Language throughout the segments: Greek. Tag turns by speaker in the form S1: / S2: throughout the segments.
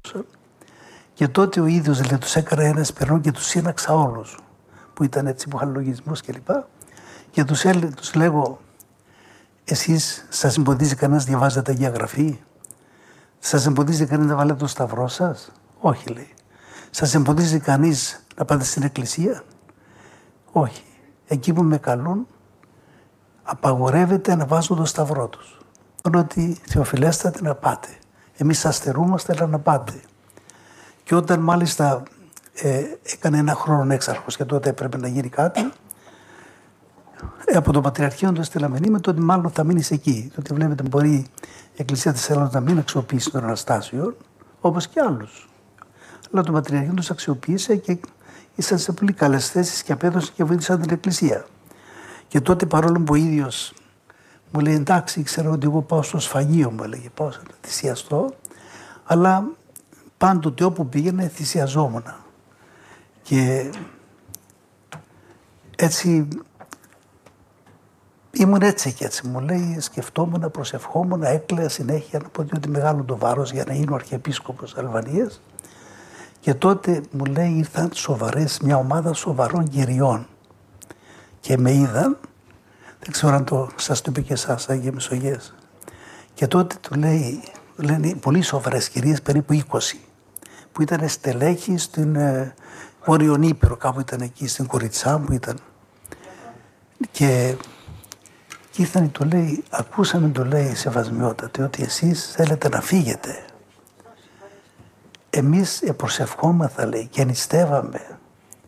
S1: Και τότε ο ίδιος λέει, τους έκανα ένα σπερνό και τους σύναξα όλους, που ήταν έτσι, που είχαν λογισμούς κλπ. Και τους λέγω, εσείς σας εμποδίζει κανένας να διαβάζετε Αγία Γραφή? Σας εμποδίζει κανείς να βάλετε το σταυρό σας? Όχι, λέει. Σας εμποδίζει κανείς να πάτε στην εκκλησία? Όχι. Εκεί που με καλούν, απαγορεύεται να βάζουν το σταυρό τους. Ότι Θεοφιλέστατε να πάτε. Εμείς σας στερούμαστε, αλλά να πάτε. Και όταν μάλιστα έκανε ένα χρόνο έξαρχος και τότε έπρεπε να γίνει κάτι, από το Πατριαρχείο του έστειλα μηνύμα ότι μάλλον θα μείνεις εκεί. Ότι βλέπετε μπορεί η Εκκλησία της Ελλάδας να μην αξιοποιήσει τον Αναστάσιο, όπως και άλλους. Αλλά το Πατριαρχείο τους αξιοποίησε και ήσαν σε πολύ καλές θέσεις και απέδωσαν και βοήθησαν την Εκκλησία. Και τότε, παρόλο που ο ίδιος μου λέει, εντάξει, ξέρω ότι εγώ πάω στο σφαγείο, μου έλεγε, πάω να θυσιαστώ, αλλά πάντοτε όπου πήγαινε θυσιαζόμουν. Και έτσι ήμουν έτσι και έτσι, μου λέει, σκεφτόμουν, προσευχόμουν, έκλαια συνέχεια να πω ότι μεγάλο το βάρος για να γίνω αρχιεπίσκοπος Αλβανίας. Και τότε μου λέει, ήρθαν μια ομάδα σοβαρών κυριών και με είδαν, δεν ξέρω αν σας το είπε και εσάς, Άγιε Μεσογείες. Και τότε του λέει, λένε πολύ σοβαρές κυρίες, περίπου 20, που ήταν στελέχοι στην Βόρειον Ήπειρο, κάπου ήταν εκεί, στην Κοριτσά που ήταν. Και ήρθαν, του λέει, ακούσαμε, του λέει, σεβασμιότατε, ότι εσείς θέλετε να φύγετε. Εμείς προσευχόμαθα, λέει, και νηστεύαμε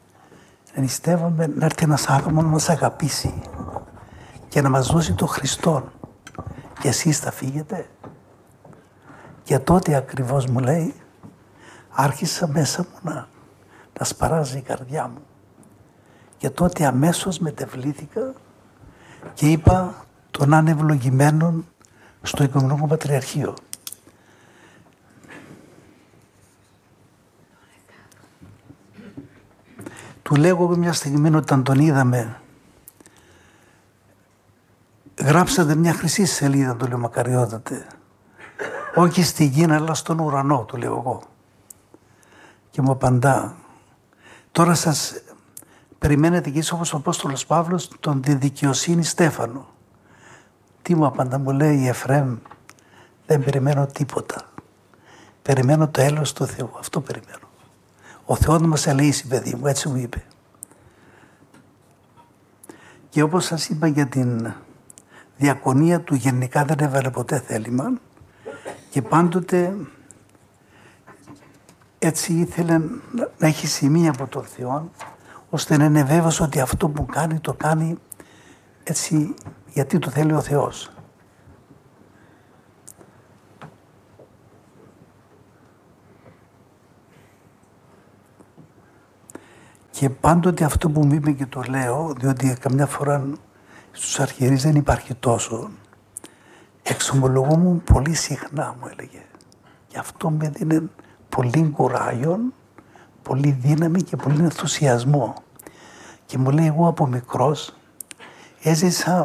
S1: να έρθει ένας άνθρωπος να μας αγαπήσει και να μας δώσει τον Χριστόν. Και εσείς θα φύγετε? Και τότε ακριβώς, μου λέει, άρχισα μέσα μου να σπαράζει η καρδιά μου. Και τότε αμέσως μετεβλήθηκα και είπα τον ανευλογημένον στο Οικουμενικό Πατριαρχείο. Του λέγω μια στιγμή όταν τον είδαμε, γράψατε μια χρυσή σελίδα, του λέω, μακαριότατε. Όχι στη γη, αλλά στον ουρανό, του λέω εγώ. Και μου απαντά, τώρα σας περιμένετε κι εσείς όπως ο Απόστολος Παύλος τον τη δικαιοσύνη Στέφανο. Τι μου απαντά, μου λέει, Εφραίμ, δεν περιμένω τίποτα. Περιμένω το έλεος του Θεού, αυτό περιμένω. Ο Θεός μας ελεήσει, παιδί μου, έτσι μου είπε. Και όπως σας είπα για την διακονία του, γενικά δεν έβαλε ποτέ θέλημα και πάντοτε έτσι ήθελε να έχει σημεία από τον Θεό, ώστε να είναι βέβαιος ότι αυτό που κάνει το κάνει έτσι γιατί το θέλει ο Θεός. Και πάντοτε αυτό που μου είπε και το λέω, διότι καμιά φορά στους αρχιερείς δεν υπάρχει τόσο, εξομολογούμουν πολύ συχνά, μου έλεγε. Και αυτό με δίνει πολύ κουράγιον, πολύ δύναμη και πολύ ενθουσιασμό. Και μου λέει, εγώ από μικρός έζησα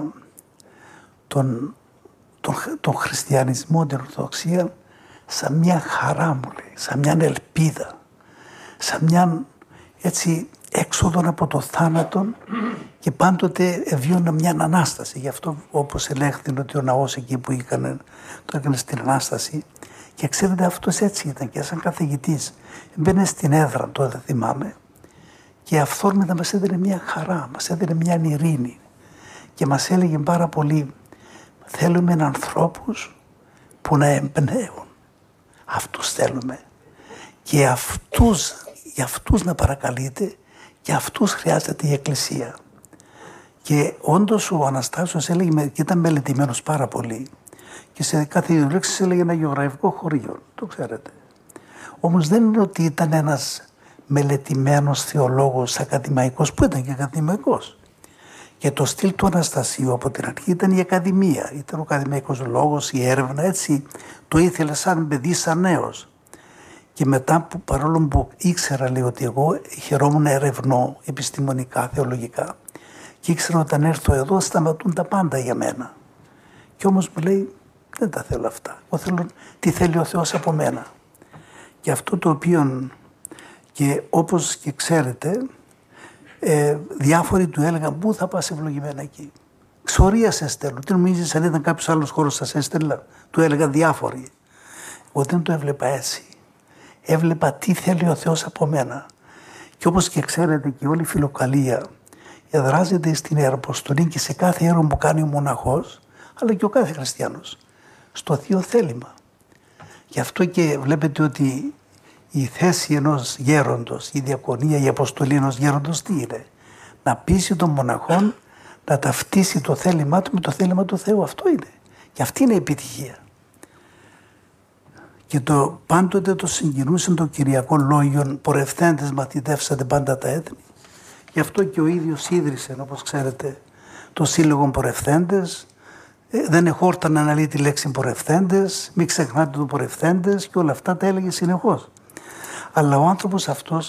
S1: τον χριστιανισμό, την Ορθοδοξία, σαν μια χαρά, μου λέει, σαν μια ελπίδα, σαν μια έτσι έξοδο από το θάνατο και πάντοτε εβίωνα μια Ανάσταση. Γι' αυτό όπως ελέγχθη ότι ο ναός εκεί που το έκανε στην Ανάσταση. Και ξέρετε, αυτός έτσι ήταν και σαν καθηγητής. Μπαίνε στην έδρα, τότε θυμάμαι, και αυθόρμητα μας έδινε μια χαρά, μας έδινε μια ειρήνη. Και μας έλεγε πάρα πολύ, θέλουμε ανθρώπους που να εμπνέουν. Αυτούς θέλουμε. Και για αυτούς να παρακαλείτε, και αυτούς χρειάζεται η Εκκλησία. Και όντως ο Αναστάσιος έλεγε, και ήταν μελετημένος πάρα πολύ, και σε κάθε δύο λέξεις έλεγε ένα γεωγραφικό χωριό, το ξέρετε. Όμως δεν είναι ότι ήταν ένας μελετημένος θεολόγος ακαδημαϊκός, που ήταν και ακαδημαϊκός. Και το στυλ του Αναστασίου από την αρχή ήταν η ακαδημία, ήταν ο ακαδημαϊκός λόγος, η έρευνα, έτσι το ήθελε σαν παιδί, σαν νέος. Και μετά, που παρόλο που ήξερα, λέει, ότι εγώ χαιρόμουν να ερευνώ επιστημονικά, θεολογικά, και ήξερα όταν έρθω εδώ σταματούν τα πάντα για μένα. Και όμως μου λέει, δεν τα θέλω αυτά. Εγώ θέλω τι θέλει ο Θεός από μένα. Και αυτό το οποίο, και όπως και ξέρετε, διάφοροι του έλεγαν πού θα πας ευλογημένα εκεί. Ξορία σε στέλνω. Τι νομίζεις, αν ήταν κάποιος άλλος χώρος σας έστελνα? Του έλεγαν διάφοροι. Εγώ δεν το έβλεπα έτσι. Έβλεπα τι θέλει ο Θεός από μένα. Και όπως και ξέρετε και όλη η φιλοκαλία εδράζεται στην Ιεραποστολή και σε κάθε έργο που κάνει ο μοναχός, αλλά και ο κάθε χριστιανός, στο Θείο θέλημα. Γι' αυτό και βλέπετε ότι η θέση ενός γέροντος, η διακονία, η αποστολή ενός γέροντος τι είναι? Να πείσει τον μοναχόν να ταυτίσει το θέλημά του με το θέλημα του Θεού. Αυτό είναι. Και αυτή είναι η επιτυχία. Και πάντοτε το συγκινούσαν το Κυριακό Λόγιον, πορευθέντες μαθητεύσατε πάντα τα έθνη. Γι' αυτό και ο ίδιος ίδρυσε, όπως ξέρετε, το Σύλλογο Πορευθέντες. Δεν εχόρταν να αναλύει τη λέξη πορευθέντες, μην ξεχνάτε το πορευθέντες και όλα αυτά τα έλεγε συνεχώς. Αλλά ο άνθρωπος αυτός,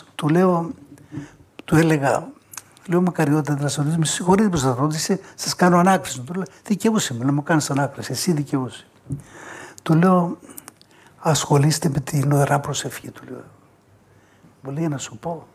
S1: του έλεγα, λέω μακαριότητα δραστηριότητα, με συγχωρείτε που σας ρώτησε, σας κάνω ανάκριση. Του λέω, δικαιούσε με, μου κάνεις ανάκριση, εσύ δικαιούσε. Του λέω, ασχολείστε με την Ιερά Προσευχή, του λέω. Μου λέει να σου πω.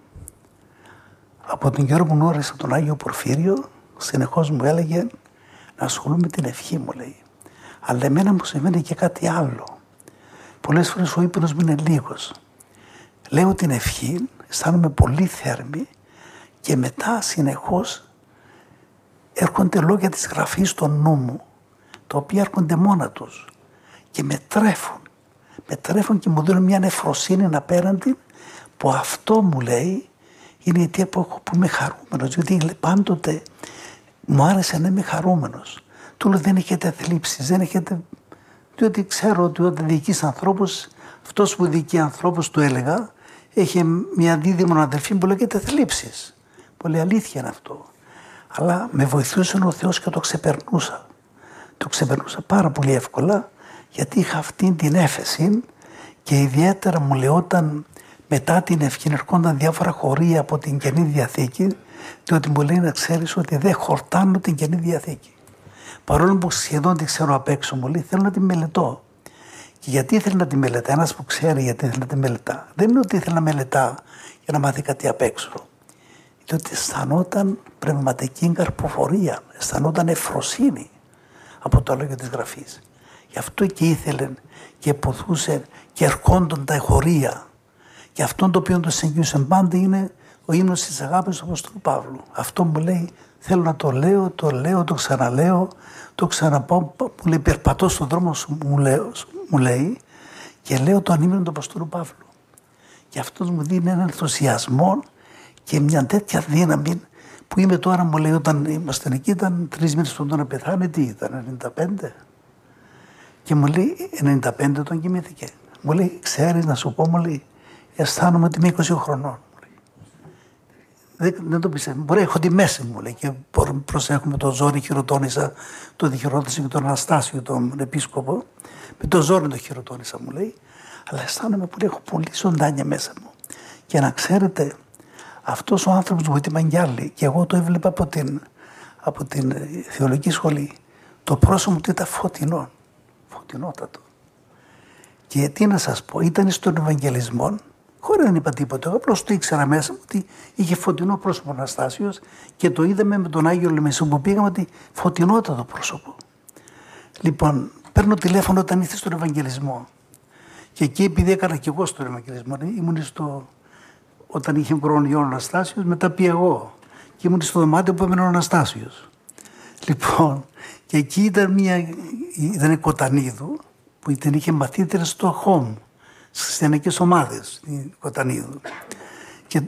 S1: Από τον καιρό που γνώρισα τον Άγιο Πορφύριο, συνεχώς μου έλεγε να ασχολούμαι με την ευχή, μου λέει. Αλλά εμένα μου συμβαίνει και κάτι άλλο. Πολλές φορές ο ύπνος μου είναι λίγος. Λέω την ευχή, αισθάνομαι πολύ θέρμη και μετά συνεχώς έρχονται λόγια της γραφής στο νου μου, τα οποία έρχονται μόνα τους και με τρέφουν. Με τρέφουν και μου δίνουν μια νεφροσύνη απέναντι, που αυτό μου λέει είναι η αιτία που είμαι χαρούμενος, διότι πάντοτε μου άρεσε να είμαι χαρούμενος. Του λέω δεν έχετε θλίψεις, δεν έχετε... Διότι ξέρω ότι όταν διοικείς ανθρώπους, αυτός που διοικεί ανθρώπους, του έλεγα, έχει μια δίδυμο αδελφή που λέγεται θλίψεις. Πολύ αλήθεια είναι αυτό. Αλλά με βοηθούσε ο Θεός και το ξεπερνούσα. Το ξεπερνούσα πάρα πολύ εύκολα, γιατί είχα αυτή την έφεση και ιδιαίτερα μου λεόταν μετά την ευχή ερχόνταν διάφορα χωρία από την Καινή Διαθήκη, διότι μου λέει να ξέρεις ότι δεν χορτάνω την Καινή Διαθήκη. Παρόλο που σχεδόν τη ξέρω απ' έξω, μου λέει θέλω να τη μελετώ. Και γιατί ήθελε να τη μελετά? Ένας που ξέρει γιατί ήθελε να τη μελετά. Δεν είναι ότι ήθελε να μελετά για να μάθει κάτι απ' έξω. Διότι αισθανόταν πνευματική καρποφορία, αισθανόταν ευφροσύνη από το λόγιο της Γραφής. Γι' αυτό και ήθελε και ποθούσε και ερχόντων τα χωρία. Και αυτό το οποίο το εγγύησε πάντα είναι ο ύμνος της αγάπης του Αποστόλου Παύλου. Αυτό μου λέει, θέλω να το λέω, το ξαναλέω, το ξαναπάω, μου λέει περπατώ στον δρόμο σου, μου λέει, και λέω το ανήμνο του Αποστόλου Παύλου. Και αυτός μου δίνει έναν ενθουσιασμό και μια τέτοια δύναμη που είμαι τώρα, μου λέει, όταν ήμασταν εκεί, ήταν 3 μήνες πριν να πεθάνει, τι ήταν, 95. Και μου λέει, 95 όταν κοιμήθηκε. Μου λέει, ξέρεις να σου πω, μου λέει, αισθάνομαι ότι είμαι 20 χρονών. Δεν το πιστεύω. Μπορεί να έχω τη μέση μου, λέει, και προσέχουμε το ζόρι, χειροτώνησα, το διχειρότησε και τον Αναστάσιο, τον επίσκοπο. Με το ζόρι το χειροτώνησα, μου λέει, αλλά αισθάνομαι πολύ, έχω πολύ ζωντάνια μέσα μου. Και να ξέρετε, αυτός ο άνθρωπος που ήταν κι άλλοι, και εγώ το έβλεπα από την θεολογική σχολή, το πρόσωπο του ήταν φωτεινό, φωτεινότατο. Και τι να σας πω, ήταν στον Ευαγγελισμό, χωρίς να είπα τίποτα, εγώ απλώς το ήξερα μέσα μου ότι είχε φωτεινό πρόσωπο ο Αναστάσιος και το είδαμε με τον Άγιο Λεμεσού που πήγαμε ότι φωτεινότατο πρόσωπο. Λοιπόν, παίρνω τηλέφωνο όταν ήρθε στον Ευαγγελισμό. Και εκεί, επειδή έκανα και εγώ στον Ευαγγελισμό, ήμουν όταν είχε κορονοϊό ο Αναστάσιος, μετά πήγα εγώ. Και ήμουν στο δωμάτιο που έμενε ο Αναστάσιος. Λοιπόν, και εκεί ήταν Κοτανίδου, που την είχε μαθήτρια στο home, στις χριστιανικές ομάδες, την Κοτανίδου. Και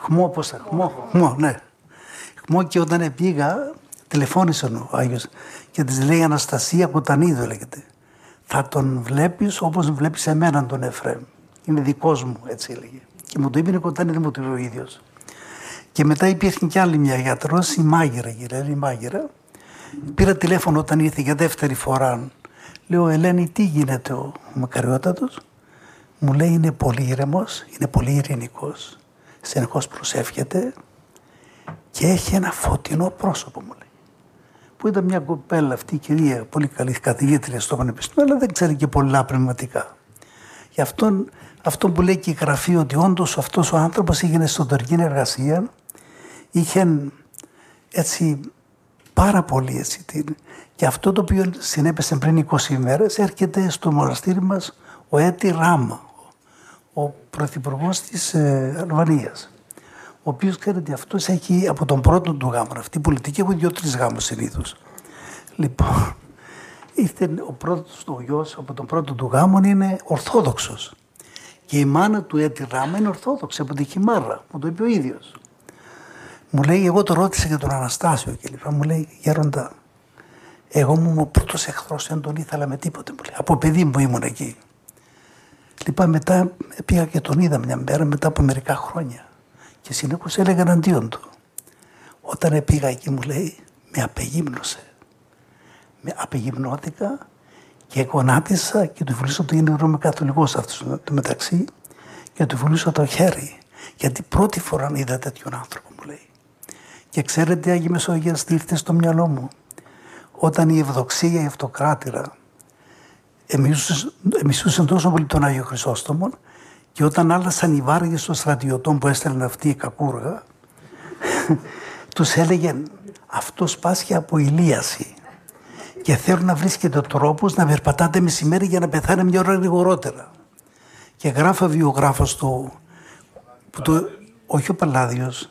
S1: χμό, και όταν πήγα, τηλεφώνησε ο Άγιος και της λέει Αναστασία Κοτανίδου, λέγεται. Θα τον βλέπεις όπως βλέπεις εμένα τον Εφραίμ. Είναι δικός μου, έτσι έλεγε. Και μου το είπε η Κοτανίδου, μου το είπε ο ίδιος. Και μετά υπήρχε κι άλλη μια γιατρός, η Μάγειρα, η Μάγειρα. Πήρα τηλέφωνο όταν ήρθε για δεύτερη φορά. Λέω, Ελένη, τι γίνεται ο Μακαριότατος? Μου λέει, είναι πολύ ήρεμος, είναι πολύ ειρηνικός, συνεχώς προσεύχεται και έχει ένα φωτεινό πρόσωπο, μου λέει. Που ήταν μια κοπέλα αυτή η κυρία, πολύ καλή καθηγήτρια στο πανεπιστήμιο, αλλά δεν ξέρει και πολλά πνευματικά. Και αυτό που λέει και η Γραφή, ότι όντως αυτός ο άνθρωπος είχε εσωτερική εργασία, είχε έτσι πάρα πολύ έτσι. Και αυτό το οποίο συνέπεσε πριν 20 ημέρες, έρχεται στο μοναστήρι μας ο Έτι Ράμα, ο πρωθυπουργός της Αλβανίας, ο οποίος, ξέρετε, αυτός έχει από τον πρώτο του γάμο, αυτή η πολιτική έχουν 2-3 γάμους συνήθως. Λοιπόν, ήρθε ο πρώτος του γιος από τον πρώτο του γάμο, είναι Ορθόδοξος. Και η μάνα του Έτι Ράμα είναι Ορθόδοξη από τη Χιμάρα, μου το είπε ο ίδιος. Μου λέει, εγώ το ρώτησα για τον Αναστάσιο και λοιπά. Μου λέει, Γέροντα, εγώ ήμουν ο πρώτος εχθρός, δεν τον ήθελα με τίποτε. Μου λέει, από παιδί μου ήμουν εκεί. Λοιπόν, μετά πήγα και τον είδα μια μέρα μετά από μερικά χρόνια. Και συνήθως έλεγα εναντίον του. Όταν πήγα εκεί, μου λέει, με απεγύμνωσε. Με απεγυμνώθηκα και γονάτισα και του βουλήσα το είναι Ρώμη καθολικός αυτός το μεταξύ και του βουλήσα το χέρι. Γιατί πρώτη φορά είδα τέτοιον άνθρωπο, μου λέει. Και ξέρετε, Άγιοι Μεσογείας, τι ήρθε στο μυαλό μου. Όταν η Ευδοξία, η Αυτοκράτηρα, εμισούσαν τόσο πολύ τον Άγιο Χρυσόστομο, και όταν άλλασαν οι βάρδιες των στρατιωτών που έστελναν αυτοί οι κακούργα, τους έλεγε αυτός πάσχει από ηλίαση και θέλουν να βρίσκεται τρόπος να περπατάτε μεσημέρι για να πεθάνε μια ώρα γρηγορότερα. Και γράφει ο βιογράφος του, όχι ο Παλάδιος,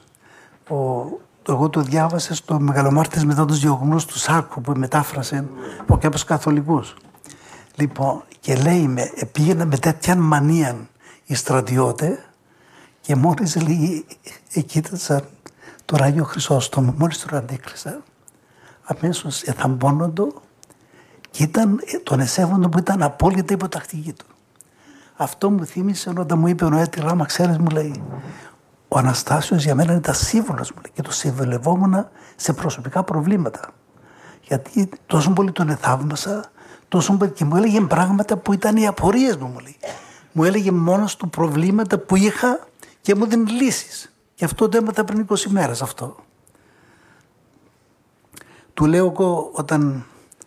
S1: εγώ το διάβασα στο Μεγαλομάρτυρες μετά τους διωγμούς του Σάκου που μετάφρασε από κάποιους καθολικούς. Λοιπόν, και λέει πήγαινα με τέτοια μανία οι στρατιώτες και μόλις λίγοι κοίταζαν τον Άγιο Χρυσόστομο, μόλις τον αντίκρισαν, αμέσως εθαμπώνοντο και τον εσέβοντο που ήταν απόλυτα υποτακτική του. Αυτό μου θύμισε όταν μου είπε ο Έτι Ράμα, ξέρεις, μου λέει, ο Αναστάσιος για μένα ήταν σύμβουλος μου και το συμβουλευόμουν σε προσωπικά προβλήματα. Γιατί τόσο πολύ τον εθαύμασα, τόσο πολύ και μου έλεγε πράγματα που ήταν οι απορίες μου, λέει. Μου έλεγε μόνος του προβλήματα που είχα και μου δίνει λύσεις. Και αυτό το έμαθα πριν 20 μέρες αυτό. Του λέω εγώ όταν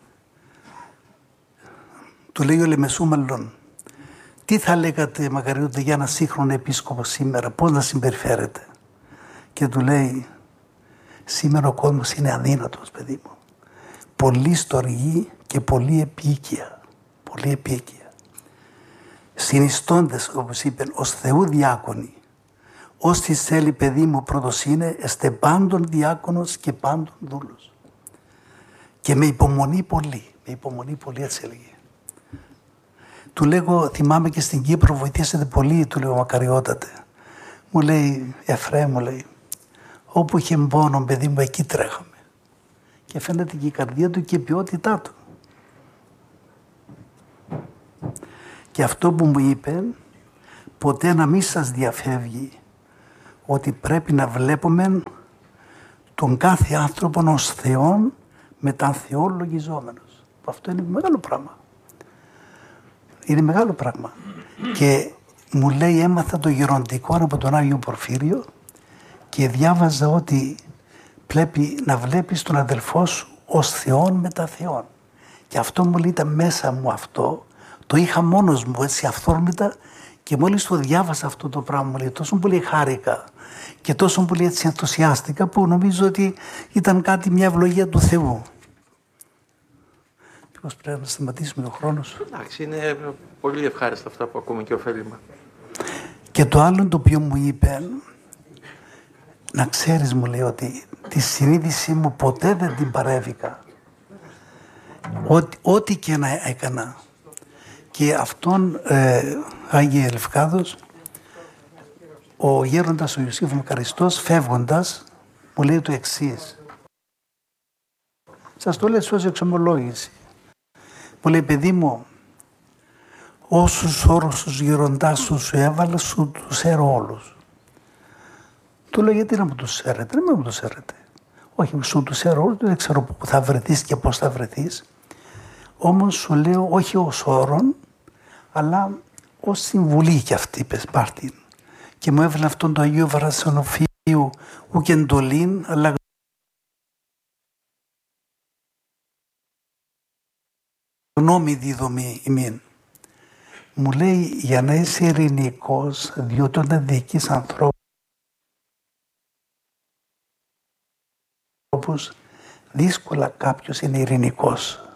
S1: του λέει ο Λεμεσούμαλλον, τι θα λέγατε Μακαριώτη για ένα σύγχρονο επίσκοπο σήμερα, πώς να συμπεριφέρεται. Και του λέει, σήμερα ο κόσμος είναι αδύνατος, παιδί μου. Πολύ στοργή και πολύ επίοικια. Πολύ επίοικια. Συνιστώντες, όπως είπε, ως Θεού διάκονοι, ως τη θέλει παιδί μου πρώτος είναι, εστε πάντων διάκονος και πάντων δούλος. Και με υπομονή πολύ έτσι έλεγε. Του λέγω, θυμάμαι και στην Κύπρο βοηθήσατε πολύ, του λέω Μακαριότατε. Μου λέει, Εφραίμ, μου λέει, όπου είχε πόνο παιδί μου εκεί τρέχαμε. Και φαίνεται και η καρδία του και η ποιότητά του. Και αυτό που μου είπε, ποτέ να μην σας διαφεύγει ότι πρέπει να βλέπουμε τον κάθε άνθρωπο ως Θεόν με τα Θεό λογιζόμενος. Αυτό είναι μεγάλο πράγμα. Είναι μεγάλο πράγμα. Και μου λέει, έμαθα το γεροντικό από τον Άγιο Πορφύριο και διάβαζα ότι πρέπει να βλέπεις τον αδελφό σου ως Θεόν με τα Θεόν. Και αυτό μου λέει, ήταν μέσα μου αυτό, το είχα μόνος μου έτσι αυθόρμητα και μόλις το διάβασα αυτό το πράγμα μου λέει, τόσο πολύ χάρηκα και τόσο πολύ έτσι ενθουσιάστηκα που νομίζω ότι ήταν κάτι, μια ευλογία του Θεού. Πώς πρέπει να σταματήσουμε τον χρόνο σου.
S2: Εντάξει, είναι πολύ ευχάριστα αυτά που ακούμε και ωφέλιμα.
S1: Και το άλλο το οποίο μου είπε, να ξέρεις μου λέει ότι τη συνείδησή μου ποτέ δεν την παρέβηκα. Ό,τι και να έκανα. Και αυτόν, Άγιε Λευκάδος, ο γέροντας ο Ιωσήφ Μακαριστός, φεύγοντας, μου λέει το εξής. Σας το λέω ως εξομολόγηση. Μου λέει, παιδί μου, όσους όρους τους γεροντάς σου έβαλα, σου τους έρω όλους. Του λέω, γιατί να μου τους έρετε, δεν μου τους έρετε. Όχι, σου τους έρω όλους, δεν ξέρω πού θα βρεθείς και πώς θα βρεθείς. Όμως σου λέω, όχι ως όρον, αλλά ως συμβουλή κι αυτή, πες πάρτην. Και μου έβαλε αυτόν το Αγίου Βρασιονοφίου, ουκ εντολήν, αλλά γνώμη δίδομη ημίν. Μου λέει, για να είσαι ειρηνικός, διότι όταν διοικείς ανθρώπους, δύσκολα κάποιος είναι ειρηνικός.